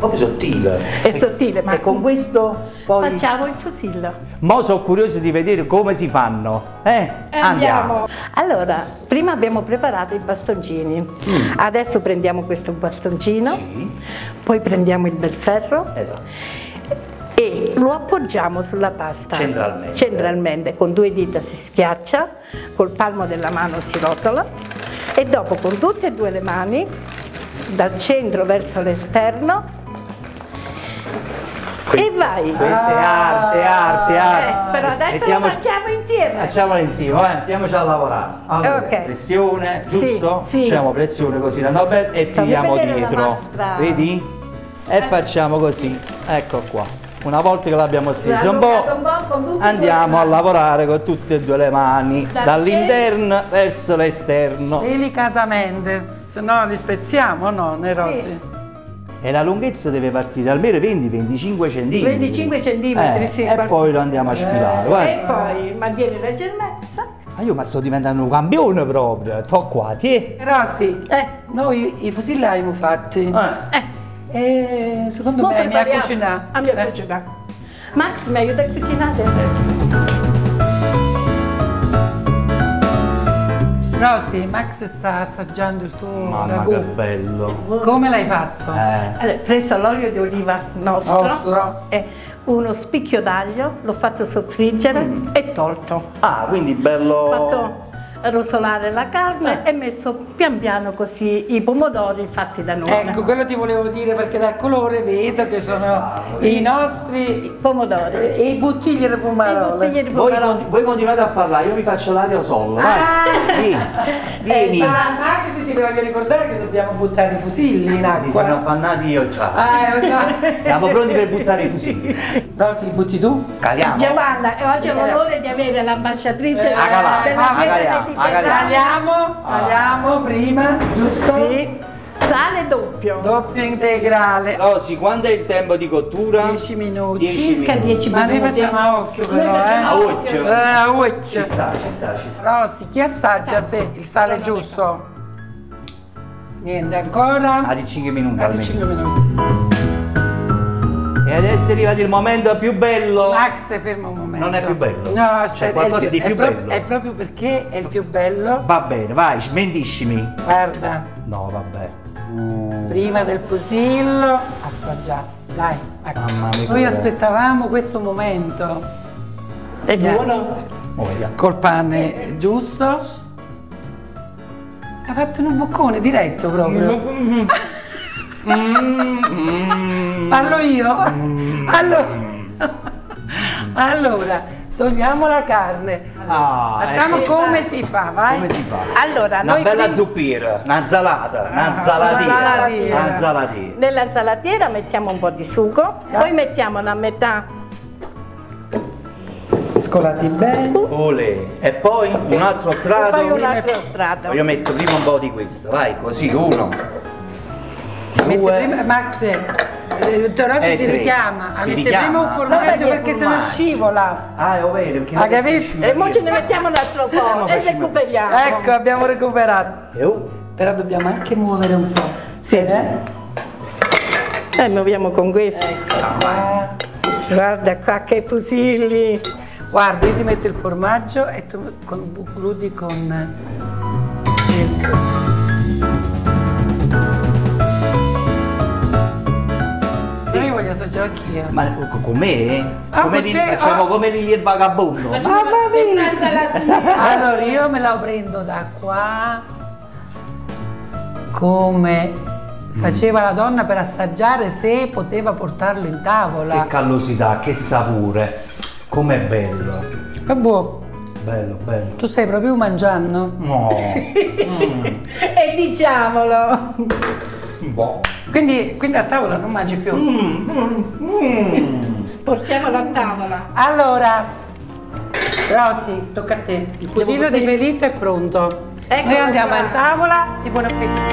proprio sottile. È sottile, ma e con questo poi facciamo il fusillo. Mo sono curioso di vedere come si fanno. Andiamo. Allora, prima abbiamo preparato i bastoncini. Adesso prendiamo questo bastoncino, Sì. poi prendiamo il bel ferro Esatto. e lo appoggiamo sulla pasta. Centralmente. Centralmente, con 2 dita si schiaccia, col palmo della mano si rotola e dopo con tutte e 2 le mani, dal centro verso l'esterno, e vai. Questa è arte. Però adesso lo facciamo insieme. Facciamolo insieme, vai, mettiamoci a lavorare. Allora, Ok. pressione, giusto? Sì. Facciamo pressione così da bene e Fammi tiriamo vedere la dietro. nostra. Vedi? E facciamo così. Ecco qua. Una volta che l'abbiamo steso un Allungato po', con tutte e andiamo 2 a le mani. lavorare con tutte e 2 le mani, dall'interno verso l'esterno. Delicatamente, se no li spezziamo, no, nei rossi. E la lunghezza deve partire almeno 20-25 cm. 25 centimetri, sì, E poi lo andiamo a sfilare. guarda. E poi mantieni leggerezza. Ma sto diventando un campione proprio. Sto qua, ti. Rossi, noi i fusilli li abbiamo fatti. E secondo me mi ha cucinato. A mia cucina. Max, mi aiuta a cucinare? Rossi, Max sta assaggiando il tuo Mamma ragù. che bello. Come l'hai fatto? Allora, preso l'olio di oliva nostro, Nostro. e uno spicchio d'aglio, l'ho fatto soffriggere e tolto. Ah, quindi bello. Ho fatto rosolare la carne e messo pian piano così i pomodori fatti da noi. Ecco, quello ti volevo dire perché dal colore vedo che sono i nostri Pomodori. e i bottiglie di I pomarole. bottiglie di Voi, pomodoro. voi continuate a parlare, io mi faccio l'aerosol. Vai. Vieni. Ma anche se ti voglio ricordare che dobbiamo buttare i fusilli in Si sono acqua. appannati io già. No. Siamo pronti per buttare i fusilli. Rossi, li butti tu? Caliamo. Giovanna, oggi ho l'onore di avere l'ambasciatrice A cavallo, della a Chiesa caliamo, mediterranea. Saliamo prima, giusto? Sì, sale doppio. Doppio integrale. Rosy, quando è il tempo di cottura? 10 minuti. 10 Circa minuti. 10 Ma noi minuti. facciamo a occhio Noi però, facciamo A a occhio. A Ci occhio. sta. Rossi, chi assaggia se il sale è giusto? Niente, ancora? A di 5 minuti Ah, di almeno. 5 minuti. E adesso è arrivato il momento più bello. Max, ferma un momento. Non è più bello? No, aspetta. C'è qualcosa di più bello? È proprio perché è il più bello. Va bene, vai, smentiscimi. Guarda, No, vabbè. prima del fusillo, assaggiare. Dai, ecco. Mamma mia, Noi che aspettavamo questo momento. È buono? Oh, vediamo. Col pane giusto. Ha fatto un boccone diretto proprio. Parlo io? Allora, togliamo la carne. Facciamo come si fa, vai. Come si fa? Allora, Una noi bella prima- zuppiera, una zalata, una una zalatina. zalatina. Una zalatina. Nella salatiera mettiamo un po' di sugo, poi mettiamo una metà Scolati bene. Olè. E poi un altro e strato. poi un altro strato. Io metto prima un po' di questo, vai, così, uno. Mette Due. prima, Max, Rossi E ti tre. richiama a Ti mettere richiama. prima un No, formaggio vedi, perché il se no formaggio. scivola. Ah, è vero, perché Ha non capito? E poi ce ne mettiamo un altro po' e recuperiamo. Ecco, abbiamo recuperato. Però dobbiamo anche muovere un po'. Sì. E muoviamo con questo. Qua. Guarda qua che fusilli. Guarda, io ti metto il formaggio e tu concludi con il sugo. Io voglio assaggiare anch'io. Ma con me? Ah, Come con li, te? facciamo Ah. come Lili e il vagabondo. Mamma mia! Allora io me la prendo da qua come faceva la donna per assaggiare se poteva portarlo in Che tavola. callosità, che sapore. Com'è bello. È buono. Bello, bello. Tu stai proprio mangiando? No. E diciamolo. Boh. Quindi a tavola non mangi più. Portiamolo a tavola. Allora, Rosy, tocca a te. Il fusillo di pelito è pronto. Ecco Noi andiamo qua. a tavola e buon appetito.